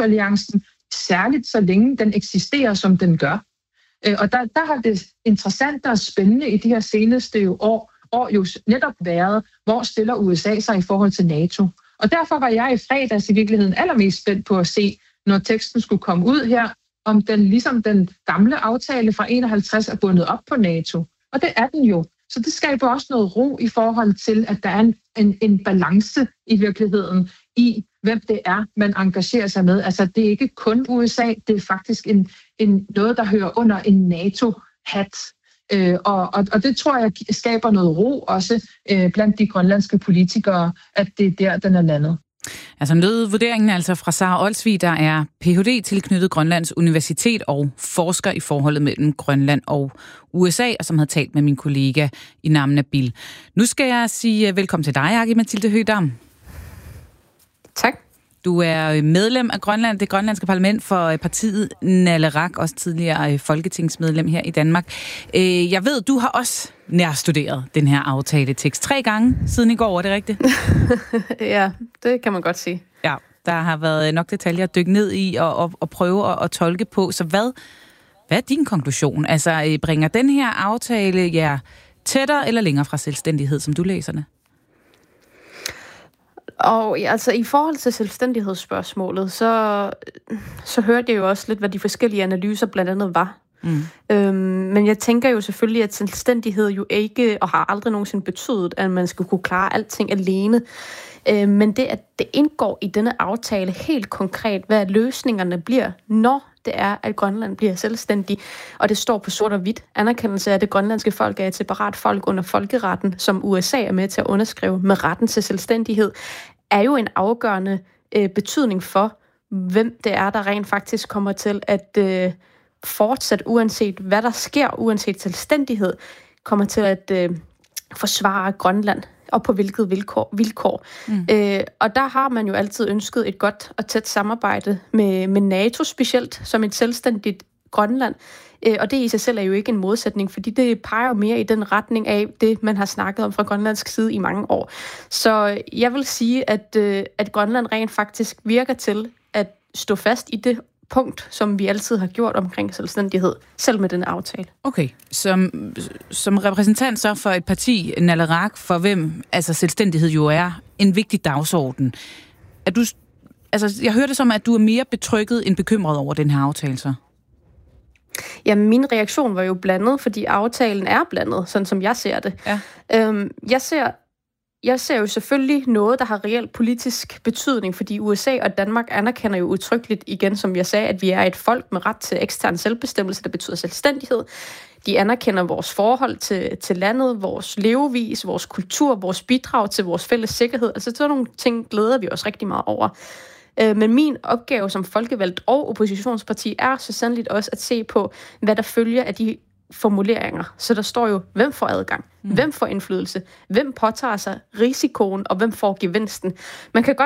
NATO-alliancen, særligt så længe den eksisterer, som den gør. Og der har det interessante og spændende i de her seneste år jo netop været, hvor stiller USA sig i forhold til NATO. Og derfor var jeg i fredags i virkeligheden allermest spændt på at se, når teksten skulle komme ud her, om den ligesom den gamle aftale fra 51 er bundet op på NATO. Og det er den jo. Så det skaber også noget ro i forhold til, at der er en balance i virkeligheden i, hvem det er, man engagerer sig med. Altså, det er ikke kun USA, det er faktisk noget, der hører under en NATO-hat. Og det tror jeg skaber noget ro også blandt de grønlandske politikere, at det er der, den er landet. Altså lød vurderingen altså fra Sara Olsvig, der er Ph.D. tilknyttet Grønlands Universitet og forsker i forholdet mellem Grønland og USA, og som havde talt med min kollega Inam Nabil. Nu skal jeg sige velkommen til dig, Aki-Mathilde Høgh-Dam. Tak. Du er medlem af Grønland, det grønlandske parlament for partiet Nalerak, også tidligere folketingsmedlem her i Danmark. Jeg ved, du har også nærstuderet den her aftaletekst 3 gange siden i går, er det rigtigt? Ja, det kan man godt sige. Ja, der har været nok detaljer at dykke ned i og prøve at tolke på. Så hvad er din konklusion? Altså, bringer den her aftale jer tættere eller længere fra selvstændighed, som du læser det? Og altså i forhold til selvstændighedsspørgsmålet, så hørte jeg jo også lidt, hvad de forskellige analyser blandt andet var. Men jeg tænker jo selvfølgelig, at selvstændighed jo ikke, og har aldrig nogensinde betydet, at man skal kunne klare alting alene. Men det, at det indgår i denne aftale helt konkret, hvad løsningerne bliver, når det er, at Grønland bliver selvstændig, og det står på sort og hvidt. Anerkendelse af, at det grønlandske folk er et separat folk under folkeretten, som USA er med til at underskrive med retten til selvstændighed, er jo en afgørende betydning for, hvem det er, der rent faktisk kommer til at fortsætte, uanset hvad der sker, uanset selvstændighed, kommer til at forsvare Grønland, og på hvilket vilkår. Og der har man jo altid ønsket et godt og tæt samarbejde med NATO, specielt som et selvstændigt Grønland. Og det i sig selv er jo ikke en modsætning, fordi det peger jo mere i den retning af det, man har snakket om fra grønlandsk side i mange år. Så jeg vil sige, at Grønland rent faktisk virker til at stå fast i det punkt, som vi altid har gjort omkring selvstændighed, selv med den aftale. Okay, som repræsentant så for et parti, Nalerak, for hvem altså selvstændighed jo er en vigtig dagsorden. Jeg hører det som, at du er mere betrygget end bekymret over den her aftale så? Jamen, min reaktion var jo blandet, fordi aftalen er blandet, sådan som jeg ser det. Ja. Jeg ser jo selvfølgelig noget, der har reelt politisk betydning, fordi USA og Danmark anerkender jo udtrykkeligt igen, som jeg sagde, at vi er et folk med ret til ekstern selvbestemmelse, der betyder selvstændighed. De anerkender vores forhold til landet, vores levevis, vores kultur, vores bidrag til vores fælles sikkerhed. Altså sådan nogle ting glæder vi os rigtig meget over. Men min opgave som folkevalgt og oppositionsparti er så sandelig også at se på, hvad der følger af de formuleringer. Så der står jo, hvem får adgang, hvem får indflydelse, hvem påtager sig risikoen, og hvem får gevinsten. Man kan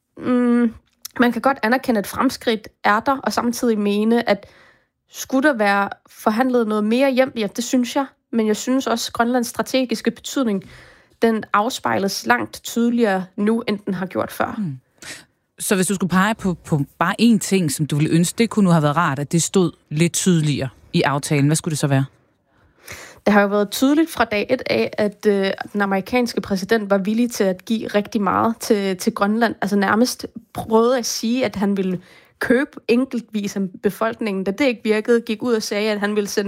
godt anerkende, at fremskridt er der, og samtidig mene, at skulle der være forhandlet noget mere hjem, ja, det synes jeg, men jeg synes også, at Grønlands strategiske betydning, den afspejles langt tydeligere nu, end den har gjort før. Så hvis du skulle pege på bare én ting, som du ville ønske, det kunne nu have været rart, at det stod lidt tydeligere i aftalen. Hvad skulle det så være? Det har jo været tydeligt fra dag 1 af, at den amerikanske præsident var villig til at give rigtig meget til Grønland. Altså nærmest prøvede at sige, at han ville købe enkeltvis af befolkningen. Da det ikke virkede, gik ud og sagde, at han ville sende,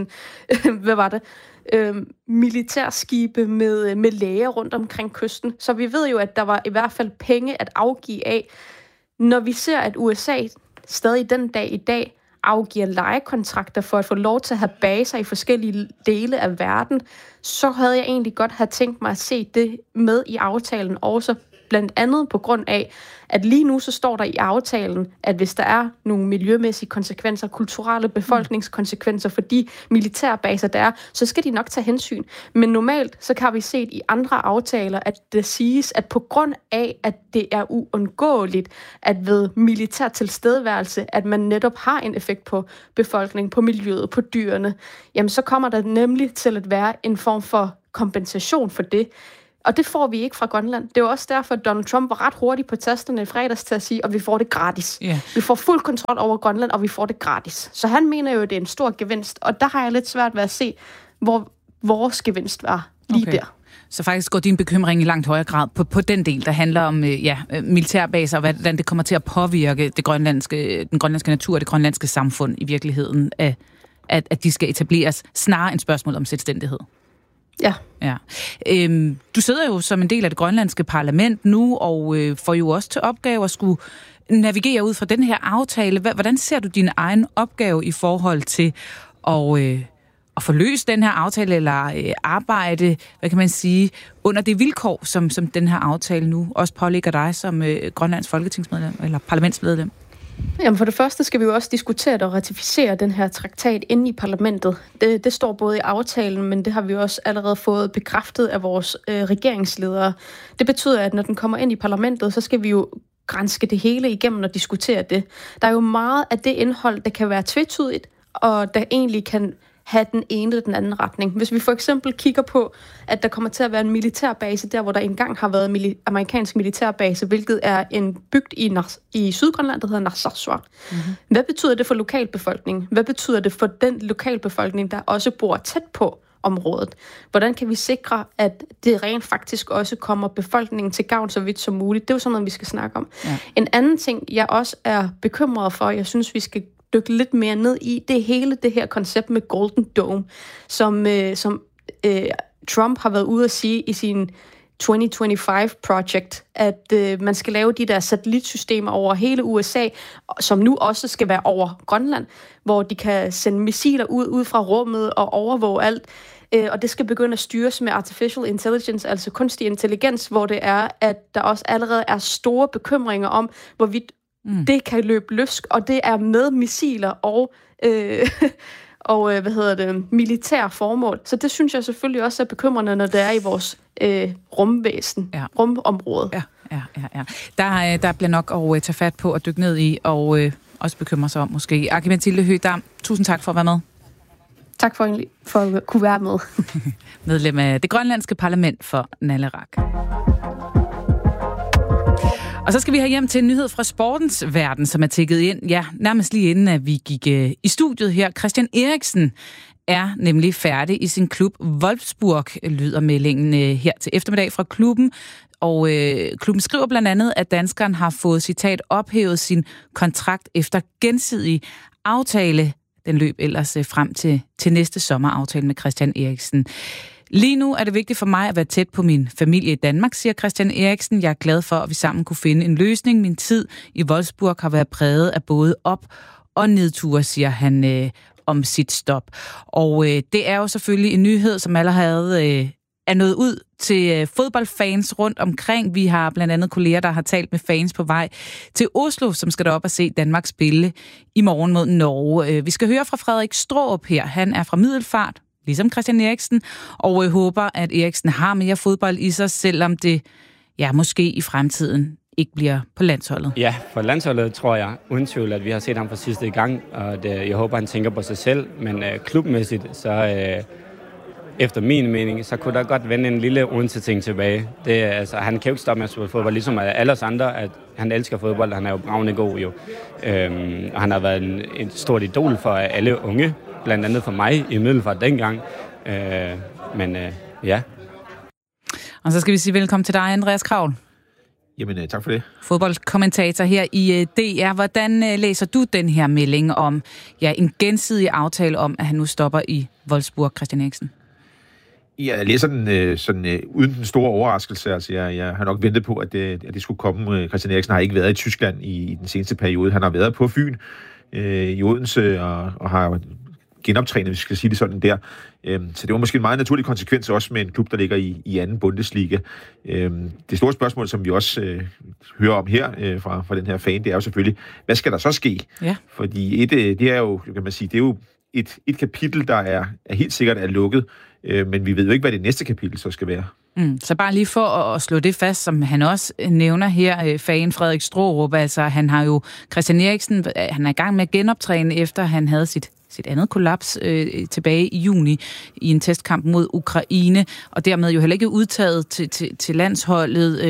militærskibe med læger rundt omkring kysten. Så vi ved jo, at der var i hvert fald penge at afgive af. Når vi ser, at USA stadig den dag i dag afgiver lejekontrakter for at få lov til at have baser i forskellige dele af verden, så havde jeg egentlig godt have tænkt mig at se det med i aftalen også, blandt andet på grund af, at lige nu så står der i aftalen, at hvis der er nogle miljømæssige konsekvenser, kulturelle befolkningskonsekvenser for de militærbaser, der er, så skal de nok tage hensyn. Men normalt, så kan vi set i andre aftaler, at det siges, at på grund af, at det er uundgåeligt, at ved militær tilstedeværelse, at man netop har en effekt på befolkningen, på miljøet, på dyrene, jamen så kommer der nemlig til at være en form for kompensation for det. Og det får vi ikke fra Grønland. Det er jo også derfor, at Donald Trump var ret hurtig på tasterne i fredags til at sige, at vi får det gratis. Yeah. Vi får fuld kontrol over Grønland, og vi får det gratis. Så han mener jo, at det er en stor gevinst. Og der har jeg lidt svært ved at se, hvor vores gevinst var lige der. Så faktisk går din bekymring i langt højere grad på den del, der handler om militærbaser, og hvordan det kommer til at påvirke den grønlandske natur og det grønlandske samfund i virkeligheden, at de skal etableres, snarere end spørgsmål om selvstændighed. Ja. Du sidder jo som en del af det grønlandske parlament nu, og får jo også til opgave at skulle navigere ud fra den her aftale. Hvordan ser du din egen opgave i forhold til at få løst den her aftale, eller arbejde, hvad kan man sige, under det vilkår, som den her aftale nu også pålægger dig som Grønlands folketingsmedlem, eller parlamentsmedlem? Jamen for det første skal vi jo også diskutere og ratificere den her traktat inde i parlamentet. Det står både i aftalen, men det har vi også allerede fået bekræftet af vores regeringsledere. Det betyder, at når den kommer ind i parlamentet, så skal vi jo granske det hele igennem og diskutere det. Der er jo meget af det indhold, der kan være tvetydigt, og der egentlig kan have den ene eller den anden retning. Hvis vi for eksempel kigger på, at der kommer til at være en militærbase der, hvor der engang har været amerikansk militærbase, hvilket er en bygd i Sydgrønland, der hedder Narsarsuaq. Mm-hmm. Hvad betyder det for lokalbefolkningen? Hvad betyder det for den lokalbefolkning, der også bor tæt på området? Hvordan kan vi sikre, at det rent faktisk også kommer befolkningen til gavn så vidt som muligt? Det er jo sådan noget, vi skal snakke om. Ja. En anden ting, jeg også er bekymret for, jeg synes, vi skal dykke lidt mere ned i, det er hele det her koncept med Golden Dome, som Trump har været ude at sige i sin 2025 project, at man skal lave de der satellitsystemer over hele USA, som nu også skal være over Grønland, hvor de kan sende missiler ud fra rummet og overvåge alt. Og det skal begynde at styres med artificial intelligence, altså kunstig intelligens, hvor det er, at der også allerede er store bekymringer om, hvorvidt det kan løbe løsk, og det er med missiler og militær formål. Så det synes jeg selvfølgelig også er bekymrende, når det er i vores rumvæsen, rumområde. Ja. Der bliver nok at tage fat på at dykke ned i, og også bekymre sig om måske. Aki-Mathilde Høegh-Dam, tusind tak for at være med. Tak for at kunne være med. Medlem af det grønlandske parlament for Naleraq. Og så skal vi have hjem til en nyhed fra sportens verden, som er tækket ind, nærmest lige inden, at vi gik i studiet her. Christian Eriksen er nemlig færdig i sin klub Wolfsburg, lyder meldingen her til eftermiddag fra klubben. Og klubben skriver blandt andet, at danskeren har fået, citat, ophævet sin kontrakt efter gensidig aftale. Den løb ellers frem til næste sommeraftale med Christian Eriksen. Lige nu er det vigtigt for mig at være tæt på min familie i Danmark, siger Christian Eriksen. Jeg er glad for, at vi sammen kunne finde en løsning. Min tid i Wolfsburg har været præget af både op- og nedture, siger han om sit stop. Og det er jo selvfølgelig en nyhed, som allerede er nået ud til fodboldfans rundt omkring. Vi har blandt andet kolleger, der har talt med fans på vej til Oslo, som skal derop og se Danmark spille i morgen mod Norge. Vi skal høre fra Frederik Straarup her. Han er fra Middelfart, ligesom Christian Eriksen, og håber, at Eriksen har mere fodbold i sig, selvom det måske i fremtiden ikke bliver på landsholdet. Ja, på landsholdet tror jeg uden tvivl, at vi har set ham for sidste gang, og jeg håber, han tænker på sig selv, men klubmæssigt, så efter min mening, så kunne der godt vende en lille Odense-ting tilbage. Han kan jo ikke stoppe med at spille fodbold, ligesom alle os andre, at han elsker fodbold, han er jo bravende god jo. Og han har været en stort idol for alle unge, blandt andet for mig i Middelfart dengang. Ja. Og så skal vi sige velkommen til dig, Andreas Kraul. Jamen, tak for det. Fodboldkommentator her i DR. Hvordan læser du den her melding om en gensidig aftale om, at han nu stopper i Wolfsburg, Christian Eriksen? Jeg læser den sådan uden den store overraskelse. Altså, jeg har nok ventet på, at det skulle komme. Christian Eriksen har ikke været i Tyskland i den seneste periode. Han har været på Fyn i Odense og har genoptrænet, hvis vi skal sige det sådan der. Så det var måske en meget naturlig konsekvens også med en klub, der ligger i anden Bundesliga. Det store spørgsmål, som vi også hører om her fra den her fan, det er jo selvfølgelig, hvad skal der så ske? Ja. Fordi det er jo, kan man sige, det er jo et kapitel, der er helt sikkert er lukket, men vi ved jo ikke, hvad det næste kapitel så skal være. Så bare lige for at slå det fast, som han også nævner her, fan Frederik Straarup, altså han har jo, Christian Eriksen, han er i gang med at genoptræne, efter han havde sit sit andet kollaps tilbage i juni i en testkamp mod Ukraine, og dermed jo heller ikke udtaget til landsholdet.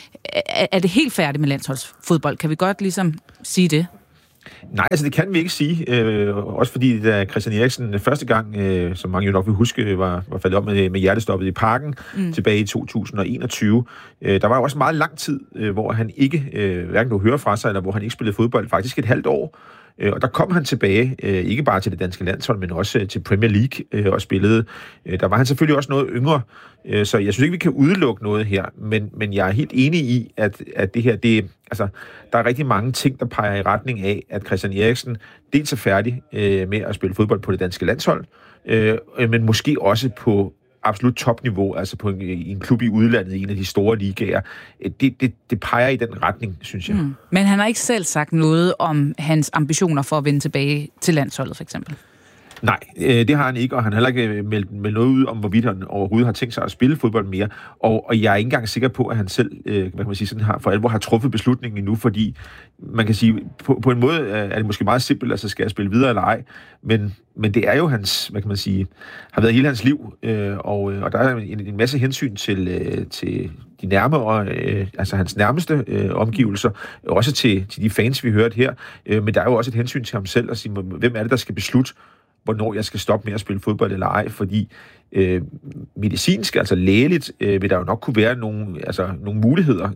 Er det helt færdigt med landsholdsfodbold? Kan vi godt ligesom sige det? Nej, altså det kan vi ikke sige. Også fordi da Christian Eriksen første gang, som mange jo nok vil huske, var faldet op med hjertestoppet i Parken tilbage i 2021. Der var jo også meget lang tid, hvor han ikke hverken kunne høre fra sig, eller hvor han ikke spillede fodbold, faktisk et halvt år. Og der kom han tilbage, ikke bare til det danske landshold, men også til Premier League og spillede. Der var han selvfølgelig også noget yngre, så jeg synes ikke, vi kan udelukke noget her, men jeg er helt enig i, at det her, altså, der er rigtig mange ting, der peger i retning af, at Christian Eriksen dels er færdig med at spille fodbold på det danske landshold, men måske også på absolut topniveau, altså på en klub i udlandet, i en af de store ligaer. Det peger i den retning, synes jeg. Men han har ikke selv sagt noget om hans ambitioner for at vende tilbage til landsholdet, for eksempel? Nej, det har han ikke, og han har heller ikke meldt noget ud om, hvorvidt han overhovedet har tænkt sig at spille fodbold mere. Og jeg er ikke engang sikker på, at han selv, hvad kan man sige, sådan for alvor har truffet beslutningen endnu, fordi man kan sige, på en måde er det måske meget simpelt, altså skal jeg spille videre eller ej, men det er jo hans, hvad kan man sige, har været hele hans liv, og der er en masse hensyn til de nærmere, altså hans nærmeste omgivelser, også til de fans, vi hørte her, men der er jo også et hensyn til ham selv, at sige, hvem er det, der skal beslutte, hvornår jeg skal stoppe med at spille fodbold eller ej, fordi medicinsk, altså lægeligt, vil der jo nok kunne være nogle muligheder.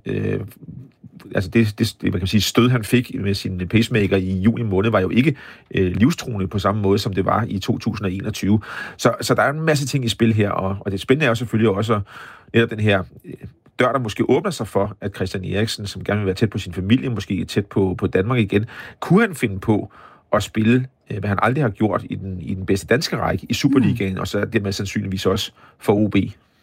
Altså det man kan sige, stød han fik med sin pacemaker i juni måned, var jo ikke livstruende på samme måde, som det var i 2021. Så der er en masse ting i spil her, og det spændende er jo selvfølgelig også netop den her dør, der måske åbner sig for, at Christian Eriksen, som gerne vil være tæt på sin familie, måske tæt på Danmark igen, kunne han finde på at spille, hvad han aldrig har gjort i den bedste danske række, i Superligaen, og så er det med sandsynligvis også for OB.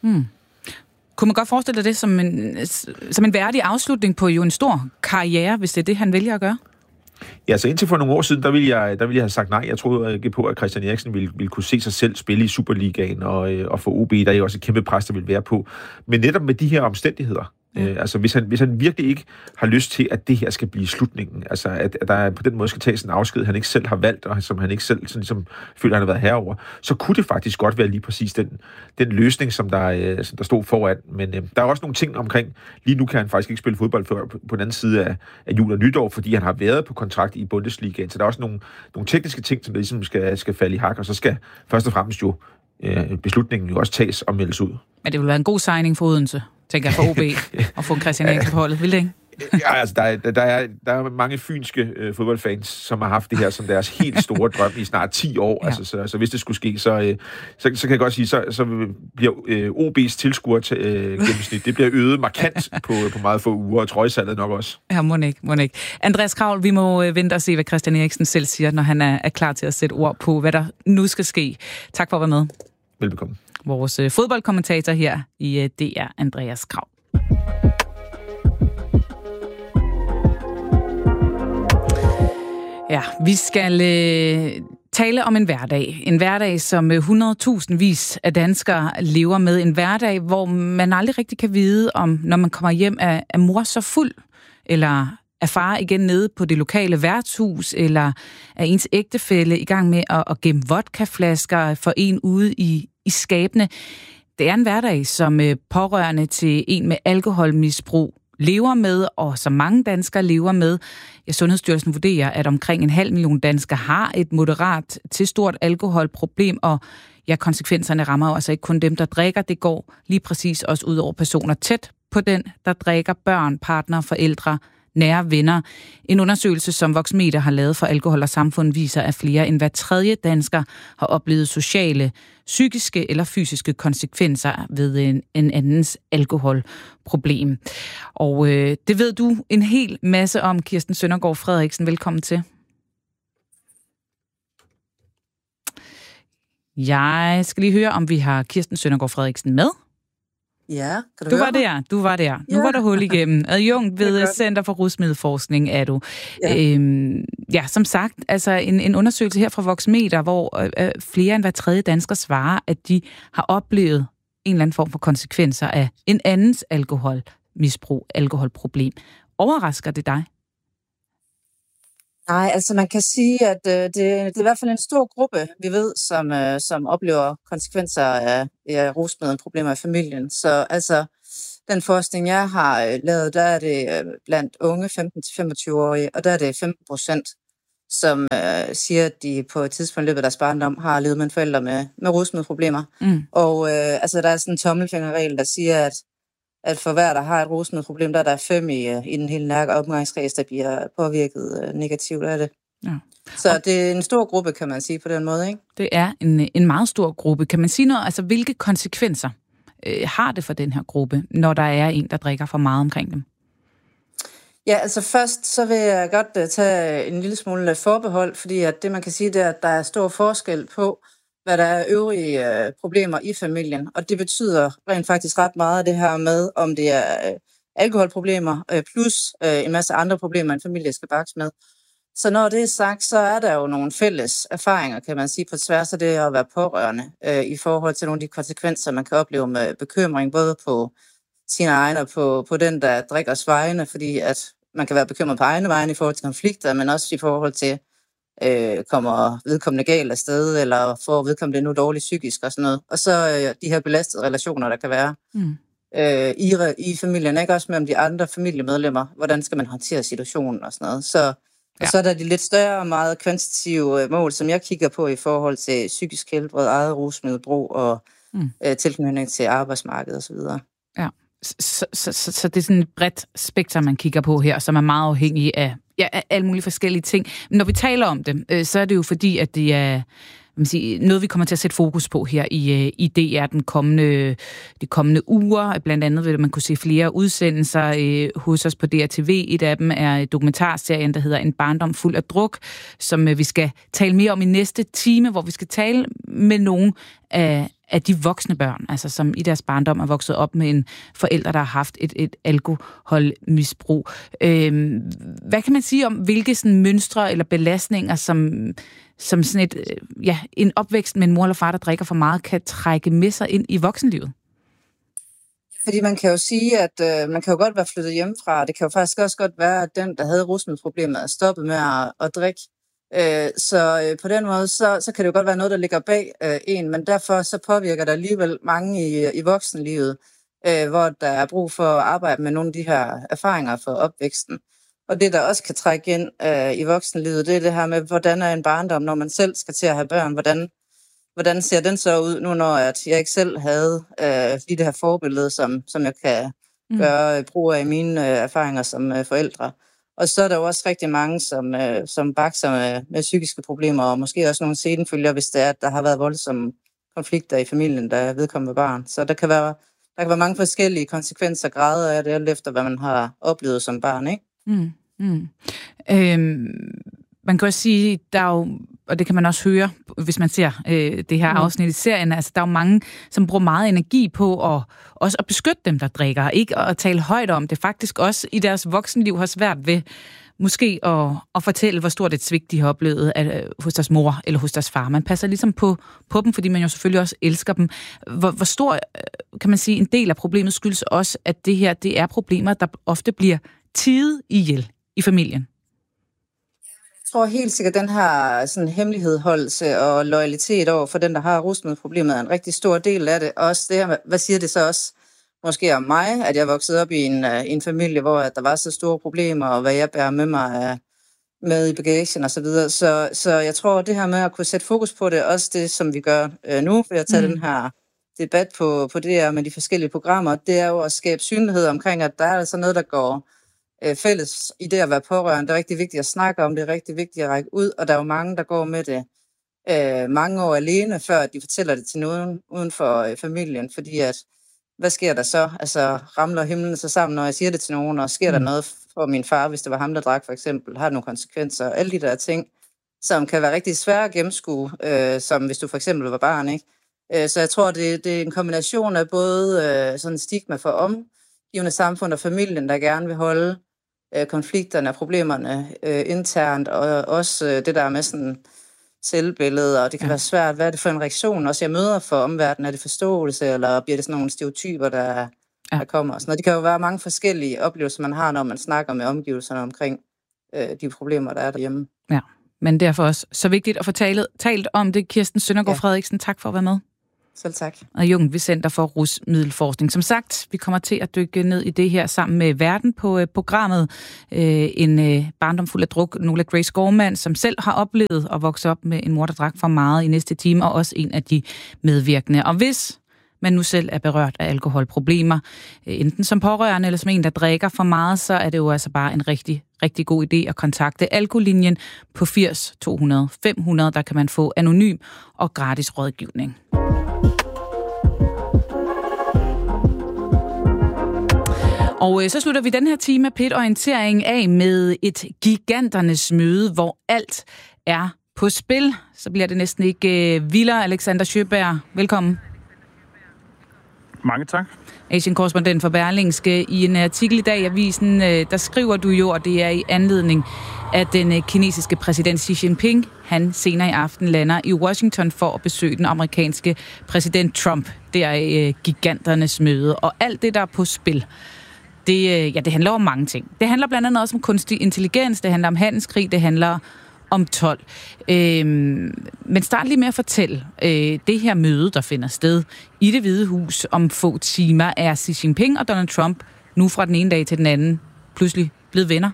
Kunne man godt forestille dig det som en værdig afslutning på jo en stor karriere, hvis det er det, han vælger at gøre? Ja, så indtil for nogle år siden, der ville jeg have sagt nej. Jeg troede ikke på, at Christian Eriksen ville kunne se sig selv spille i Superligaen, og for OB, der er jo også et kæmpe pres, der vil være på. Men netop med de her omstændigheder, altså hvis han virkelig ikke har lyst til, at det her skal blive slutningen, altså at der på den måde skal tages en afsked, han ikke selv har valgt, og som han ikke selv sådan, ligesom, føler, han har været herover, så kunne det faktisk godt være lige præcis den løsning, som der stod foran. Men der er også nogle ting omkring, lige nu kan han faktisk ikke spille fodbold før på den anden side af jul og nytår, fordi han har været på kontrakt i Bundesligaen, så der er også nogle tekniske ting, som der ligesom skal falde i hak, og så skal først og fremmest jo beslutningen jo også tages og meldes ud. Men det vil være en god signing for Odense, tænker jeg, for OB, og få en Christian Eriksen på holdet, vil det ikke? Ja, altså, der er mange fynske fodboldfans, som har haft det her som deres helt store drøm i snart 10 år. Ja. Altså, så hvis det skulle ske, så kan jeg godt sige, så bliver OB's tilskuergennemsnit, det bliver øget markant på meget få uger, og trøjesalget nok også. Ja, må ikke. Andreas Kraul, vi må vente og se, hvad Christian Eriksen selv siger, når han er klar til at sætte ord på, hvad der nu skal ske. Tak for at være med. Velbekomme. Vores fodboldkommentator her i DR, Andreas Kraul. Ja, vi skal tale om en hverdag. En hverdag, som 100.000vis af danskere lever med. En hverdag, hvor man aldrig rigtig kan vide, om når man kommer hjem, er mor så fuld, eller er far igen nede på det lokale værtshus, eller er ens ægtefælle i gang med at gemme vodkaflasker for en ude i skabene. Det er en hverdag, som pårørende til en med alkoholmisbrug lever med, og som mange danskere lever med. Ja, Sundhedsstyrelsen vurderer, at omkring 500.000 danskere har et moderat til stort alkoholproblem, og ja, konsekvenserne rammer jo altså ikke kun dem, der drikker. Det går lige præcis også ud over personer tæt på den, der drikker, børn, partner, forældre, nære venner. En undersøgelse, som Voxmeter har lavet for Alkohol og Samfund, viser, at flere end hver tredje dansker har oplevet sociale, psykiske eller fysiske konsekvenser ved en andens alkoholproblem. Og det ved du en hel masse om, Kirsten Søndergaard Frederiksen. Velkommen til. Jeg skal lige høre, om vi har Kirsten Søndergaard Frederiksen med. Ja, kan du høre mig? Du var der. Nu var der hul igennem. Adjunkt ved Center for Rusmiddelforskning er du. Ja, som sagt, altså en undersøgelse her fra Voxmeter, hvor flere end hver tredje dansker svarer, at de har oplevet en eller anden form for konsekvenser af en andens alkoholmisbrug, alkoholproblem. Overrasker det dig? Nej, altså man kan sige, at det er i hvert fald en stor gruppe, vi ved, som oplever konsekvenser af rusmiddelproblemer i familien. Så altså, den forskning, jeg har lavet, der er det blandt unge 15-25-årige, og der er det 15%, som siger, at de på et tidspunkt i løbet af deres barndom har levet med en forælder med rusmiddelproblemer. Og altså, der er sådan en tommelfingerregel, der siger, at for hver, der har et rusmiddelproblem, der er 5 i den hele nærke omgangskreds, der bliver påvirket negativt af det. Ja. Så det er en stor gruppe, kan man sige på den måde, ikke? Det er en meget stor gruppe. Kan man sige noget, altså hvilke konsekvenser har det for den her gruppe, når der er en, der drikker for meget omkring dem? Ja, altså først så vil jeg godt tage en lille smule forbehold, fordi at det man kan sige, det er, at der er stor forskel på, hvad der er øvrige problemer i familien. Og det betyder rent faktisk ret meget det her med, om det er alkoholproblemer, plus en masse andre problemer, en familie skal bakse med. Så når det er sagt, så er der jo nogle fælles erfaringer, kan man sige, på tværs af det at være pårørende, i forhold til nogle af de konsekvenser, man kan opleve med bekymring, både på sine egne og på den, der drikker vegne, fordi at man kan være bekymret på egne vegne i forhold til konflikter, men også i forhold til, kommer vedkommende galt afsted, eller får vedkommende det nu dårligt psykisk og sådan noget. Og så de her belastede relationer, der kan være i familien, ikke også mellem de andre familiemedlemmer. Hvordan skal man håndtere situationen og sådan noget. Så er der de lidt større og meget kvantitative mål, som jeg kigger på i forhold til psykisk helbred, eget rusmiddelbrug og tilknytning til arbejdsmarkedet osv. Ja, så det er sådan et bredt spektrum, man kigger på her, som er meget afhængig af alle mulige forskellige ting. Men når vi taler om det, så er det jo fordi, at det er noget, vi kommer til at sætte fokus på her i DR de kommende uger. Blandt andet vil man kunne se flere udsendelser hos os på DRTV. Et af dem er dokumentarserien, der hedder En barndom fuld af druk, som vi skal tale mere om i næste time, hvor vi skal tale med nogle af de voksne børn, altså som i deres barndom er vokset op med en forælder, der har haft et alkoholmisbrug. Hvad kan man sige om, hvilke sådan mønstre eller belastninger, som sådan en opvækst med en mor eller far, der drikker for meget, kan trække med sig ind i voksenlivet? Fordi man kan jo sige, at man kan jo godt være flyttet hjemmefra. Det kan jo faktisk også godt være, at den, der havde rusmiddelproblemer, er stoppet med at drikke. Så på den måde, så kan det jo godt være noget, der ligger bag en, men derfor så påvirker der alligevel mange i voksenlivet, hvor der er brug for at arbejde med nogle af de her erfaringer for opvæksten. Og det, der også kan trække ind i voksenlivet, det er det her med, hvordan er en barndom, når man selv skal til at have børn, hvordan ser den så ud nu, når at jeg ikke selv havde lige det her forbillede, som jeg kan gøre brug af i mine erfaringer som forældre. Og så er der jo også rigtig mange, som bakser med psykiske problemer, og måske også nogle senfølger, hvis det er, at der har været voldsomme konflikter i familien, der er vedkommende barn. Så der kan være mange forskellige konsekvenser, grader af det, alt efter hvad man har oplevet som barn, ikke? Man kan også sige, der er jo, og det kan man også høre, hvis man ser det her afsnit i serien, altså der er jo mange, som bruger meget energi på at beskytte dem, der drikker, ikke at tale højt om det, faktisk også i deres voksenliv har svært ved måske at fortælle, hvor stort et svigt de har oplevet hos deres mor eller hos deres far. Man passer ligesom på dem, fordi man jo selvfølgelig også elsker dem. Hvor stor, kan man sige, en del af problemet skyldes også, at det her, det er problemer, der ofte bliver tiet ihjel i familien. Jeg tror helt sikkert, at den her sådan, hemmelighedsholdelse og loyalitet over for den, der har rusmiddelproblemet, er en rigtig stor del af det. Også det her, hvad siger det så også måske om mig, at jeg voksede op i en familie, hvor der var så store problemer, og hvad jeg bærer med mig med i bagagen og så videre. Så jeg tror, det her med at kunne sætte fokus på det, også det, som vi gør nu, ved at tage den her debat på det her med de forskellige programmer, det er jo at skabe synlighed omkring, at der er altså noget, der går fælles i det at være pårørende. Det er rigtig vigtigt at snakke om, det er rigtig vigtigt at række ud, og der er jo mange, der går med det mange år alene, før de fortæller det til nogen uden for familien, fordi at, hvad sker der så? Altså, ramler himlen så sammen, når jeg siger det til nogen, og sker der noget for min far, hvis det var ham, der drak for eksempel, har det nogle konsekvenser, alle de der ting, som kan være rigtig svære at gennemskue, som hvis du for eksempel var barn, ikke? Så jeg tror, det er en kombination af både sådan stigma for omgivende samfund og familien, der gerne vil holde konflikterne og problemerne internt, og også det der med sådan selvbillede, og det kan være svært. Hvad er det for en reaktion, også jeg møder for omverdenen? Er det forståelse, eller bliver det sådan nogle stereotyper, der kommer? Og sådan noget. Det kan jo være mange forskellige oplevelser, man har, når man snakker med omgivelserne omkring de problemer, der er derhjemme. Ja, men derfor også så vigtigt at få talt om det. Kirsten Søndergaard Frederiksen, tak for at være med. Selv tak. Og Jungen ved Center for Rusmiddelforskning. Som sagt, vi kommer til at dykke ned i det her sammen med Verden på programmet. En barndom fuld af druk, Nola Grace Gorman, som selv har oplevet at vokse op med en mor, der drak for meget i næste time, og også en af de medvirkende. Og hvis man nu selv er berørt af alkoholproblemer, enten som pårørende eller som en, der drikker for meget, så er det jo altså bare en rigtig, rigtig god idé at kontakte Alkolinjen på 80 200 500. Der kan man få anonym og gratis rådgivning. Og så slutter vi den her time af PET-orientering af med et giganternes møde, hvor alt er på spil. Så bliver det næsten ikke vildere. Alexander Sjøberg, velkommen. Mange tak. Asian-korrespondent for Berlingske. I en artikel i dag i avisen, der skriver du jo, og det er i anledning af den kinesiske præsident Xi Jinping. Han senere i aften lander i Washington for at besøge den amerikanske præsident Trump. Det er giganternes møde, og alt det, der er på spil. Det handler om mange ting. Det handler blandt andet også om kunstig intelligens, det handler om handelskrig, det handler om 12. Men start lige med at fortælle, det her møde, der finder sted i Det Hvide Hus om få timer, er Xi Jinping og Donald Trump nu fra den ene dag til den anden pludselig blevet venner?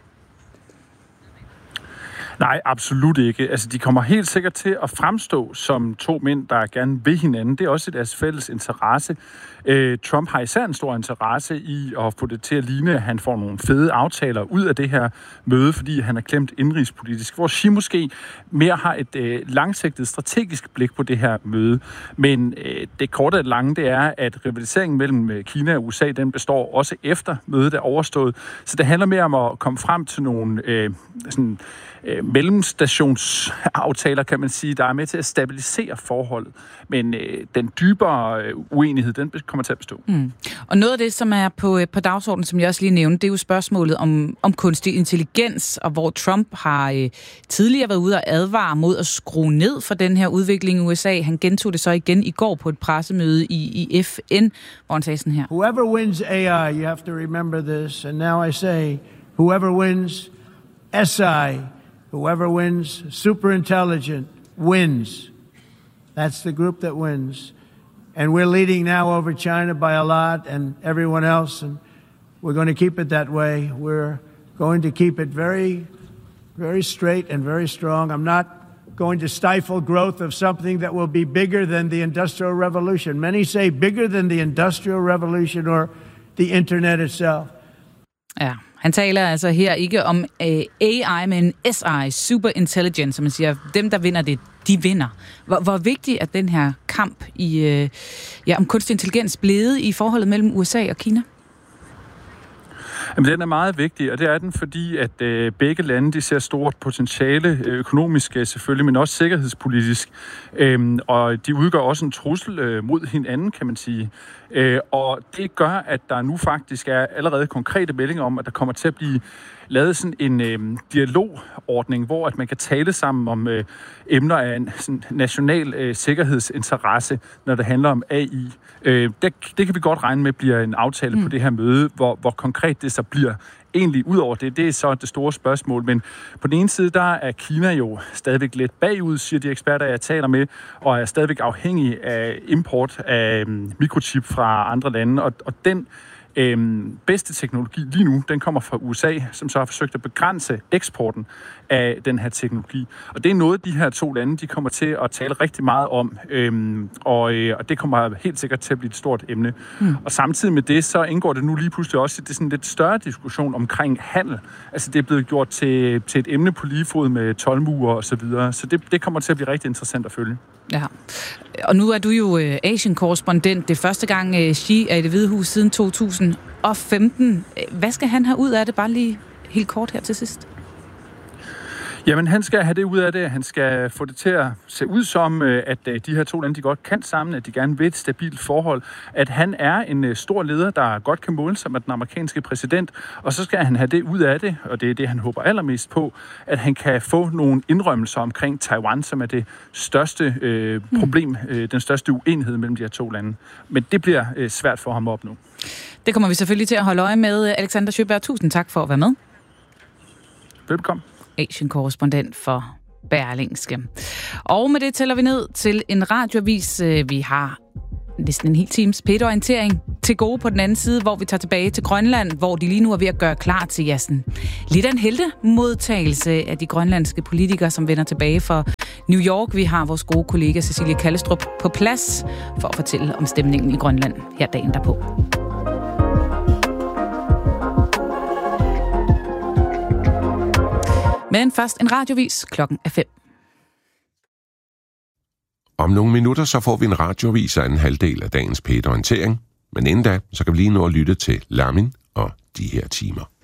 Nej, absolut ikke. Altså, de kommer helt sikkert til at fremstå som to mænd, der gerne vil hinanden. Det er også deres fælles interesse. Trump har især en stor interesse i at få det til at ligne, at han får nogle fede aftaler ud af det her møde, fordi han er klemt indrigspolitisk. Hvor Xi måske mere har et langsigtet strategisk blik på det her møde. Men det korte og lange, det er, at rivaliseringen mellem Kina og USA, den består også efter mødet er overstået. Så det handler mere om at komme frem til nogle mellemstationsaftaler, kan man sige, der er med til at stabilisere forholdet. Men den dybere uenighed, den kommer til at bestå. Og noget af det, som er på dagsordenen, som jeg også lige nævnte, det er jo spørgsmålet om kunstig intelligens, og hvor Trump har tidligere været ude og advare mod at skrue ned for den her udvikling i USA. Han gentog det så igen i går på et pressemøde i FN, hvor han sagde sådan her. Whoever wins AI, you have to remember this, and now I say, whoever wins SI, whoever wins superintelligent wins. That's the group that wins. And we're leading now over China by a lot and everyone else, and we're going to keep it that way. We're going to keep it very, very straight and very strong. I'm not going to stifle growth of something that will be bigger than the Industrial Revolution. Many say bigger than the Industrial Revolution or the internet itself. Ja, han taler altså her ikke om AI, men SI, Super Intelligence, som man siger, dem der vinder det, de vinder. Hvor vigtig er den her kamp om kunstig intelligens blevet i forholdet mellem USA og Kina? Jamen, den er meget vigtig, og det er den, fordi at begge lande de ser stort potentiale, økonomisk selvfølgelig, men også sikkerhedspolitisk. Og de udgør også en trussel mod hinanden, kan man sige. Og det gør, at der nu faktisk er allerede konkrete meldinger om, at der kommer til at blive lavet sådan en dialogordning, hvor at man kan tale sammen om emner af en sådan national sikkerhedsinteresse, når det handler om AI. Det kan vi godt regne med bliver en aftale på det her møde, hvor konkret det så bliver. Egentlig ud over det er så det store spørgsmål, men på den ene side, der er Kina jo stadigvæk lidt bagud, siger de eksperter, jeg taler med, og er stadigvæk afhængig af import af mikrochip fra andre lande, og den bedste teknologi lige nu, den kommer fra USA, som så har forsøgt at begrænse eksporten af den her teknologi. Og det er noget, de her to lande, de kommer til at tale rigtig meget om, og det kommer helt sikkert til at blive et stort emne. Og samtidig med det, så indgår det nu lige pludselig også i sådan lidt større diskussion omkring handel. Altså det er blevet gjort til et emne på lige fod med toldmure og så videre. Så det kommer til at blive rigtig interessant at følge. Ja, og nu er du jo Asian-korrespondent. Det er første gang Xi er i Det Hvide Hus siden 2015. Hvad skal han have ud af det? Bare lige helt kort her til sidst. Jamen, han skal have det ud af det. Han skal få det til at se ud som, at de her to lande, de godt kan sammen, at de gerne vil et stabilt forhold, at han er en stor leder, der godt kan måle sig med den amerikanske præsident, og så skal han have det ud af det, og det er det, han håber allermest på, at han kan få nogle indrømmelser omkring Taiwan, som er det største problem, den største uenighed mellem de her to lande. Men det bliver svært for ham at opnå. Det kommer vi selvfølgelig til at holde øje med. Alexander Sjøberg, tusind tak for at være med. Velkommen. Asian-korrespondent for Berlingske. Og med det tæller vi ned til en radioavis. Vi har næsten en hel times P1-orientering til gode på den anden side, hvor vi tager tilbage til Grønland, hvor de lige nu er ved at gøre klar til lidt af en heltemodtagelse af de grønlandske politikere, som vender tilbage fra New York. Vi har vores gode kollega Cecilie Kallestrup på plads for at fortælle om stemningen i Grønland her dagen derpå. Men først en radiovis. Klokken er 5. Om nogle minutter så får vi en radioavis af en halvdel af dagens P1-orientering. Men inden da, så kan vi lige nå at lytte til Lamin og De her timer.